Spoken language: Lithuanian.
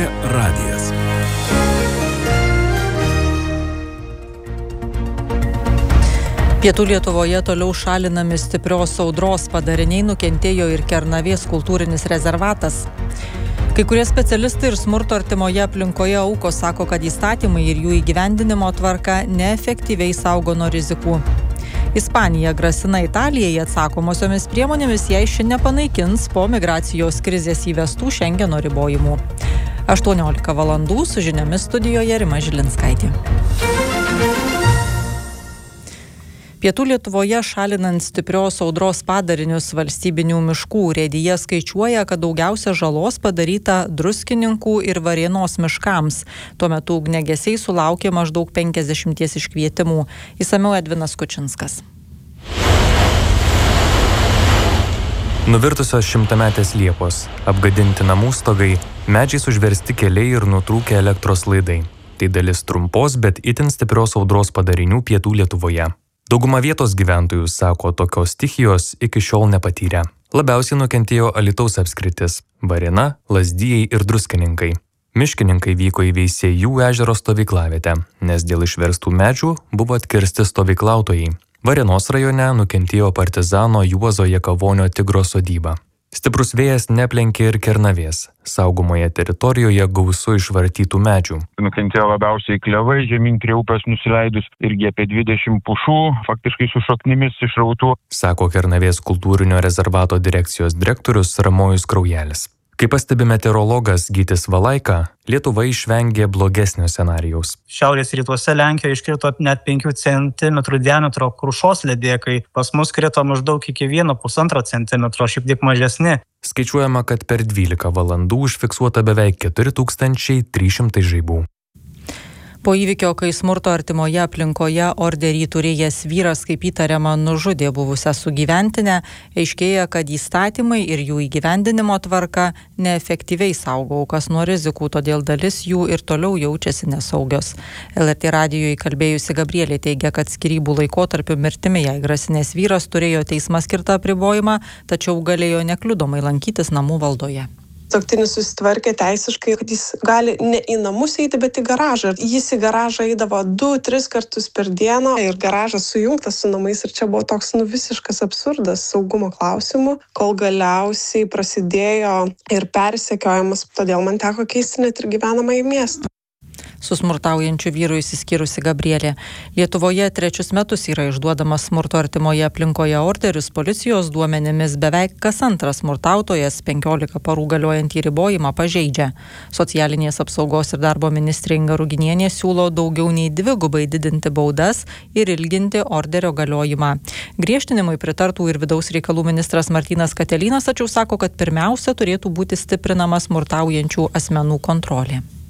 radijas. Pietų Lietuvoje toliau šalinami stiprios audros padariniai, nukentėjo ir Kernavės kultūrinis rezervatas. Kai kurie specialistai ir smurto artimoje aplinkoje aukos sako, kad įstatymai ir jų įgyvendinimo tvarka neefektyviai saugo nuo rizikų. Ispanija grasina Italijai atsakomosiomis priemonėmis, jei ši nepanaikins po migracijos krizės įvestų Šengeno ribojimų. 18 valandų su žiniomis studijoje Rima Žilinskaitė. Pietų Lietuvoje šalinant stiprios audros padarinius valstybinių miškų urėdija skaičiuoja, kad daugiausia žalos padaryta Druskininkų ir Varėnos miškams. Tuo metu ugniagesiai sulaukė maždaug 50 iškvietimų. Išsamiau Edvinas Kučinskas. Nuvirtusios šimtametės liepos, apgadinti namų stogai, medžiais užversti keliai ir nutrūkę elektros laidai. Tai dalis trumpos, bet itin stiprios audros padarinių Pietų Lietuvoje. Dauguma vietos gyventojų sako, tokios stichijos iki šiol nepatyrė. Labiausiai nukentėjo Alytaus apskritis – Varėna, Lazdijai ir Druskininkai. Miškininkai vyko į Veisiejų ežero stovyklavietę, nes dėl išverstų medžių buvo atkirsti stovyklautojai. Varėnos rajone nukentėjo partizano Juozo Jakavonio Tigro sodyba. Stiprus vėjas neplenkė ir Kernavės. Saugomoje teritorijoje gausu išvartytų medžių. Nukentėjo labiausiai klevai, žemyn prie upės nusileidus irgi apie 20 pušų, faktiškai su šaknimis išrautų. Sako Kernavės kultūrinio rezervato direkcijos direktorius Ramojus Kraujelis. Kaip pastebi meteorologas Gytis Valaika, Lietuva išvengė blogesnio scenarijaus. Šiaurės rytuose Lenkijoje iškrito net 5 cm diametro krušos ledėkai, pas mus krito maždaug iki 1,5 cm, šiek tiek mažesni. Skaičiuojama, kad per 12 valandų užfiksuota beveik 4300 žaibų. Po įvykio, kai smurto artimoje aplinkoje orderį turėjęs vyras, kaip įtariama, nužudė buvusią sugyventinę, aiškėja, kad įstatymai ir jų įgyvendinimo tvarka neefektyviai saugo aukas nuo rizikų, todėl dalis jų ir toliau jaučiasi nesaugios. LRT radijui kalbėjusi Gabrielė teigia, kad skyrybų laikotarpiu mirtimi jai grasinęs vyras turėjo teismą skirtą apribojimą, tačiau galėjo nekliudomai lankytis namų valdoje. Sutuoktinis susitvarkė teisiškai, kad jis gali ne į namus eiti, bet į garažą. Jis į garažą eidavo 2-3 kartus per dieną ir garažas sujungtas su namais. Ir čia buvo toks visiškas absurdas saugumo klausimų, kol galiausiai prasidėjo ir persekiojimas. Todėl man teko keisti net ir gyvenamąjį miestą. Su smurtaujančiu vyru išsiskyrusi Gabrielė. Lietuvoje 3 metus yra išduodamas smurto artimoje aplinkoje orderis. Policijos duomenimis beveik kas antras smurtautojas 15 parų galiojantį ribojimą pažeidžia. Socialinės apsaugos ir darbo ministrė Inga Ruginienė siūlo daugiau nei 2x didinti baudas ir ilginti orderio galiojimą. Griežtinimui pritartų ir vidaus reikalų ministras Martynas Katelynas, tačiau sako, kad pirmiausia turėtų būti stiprinama smurtaujančių asmenų kontrolė.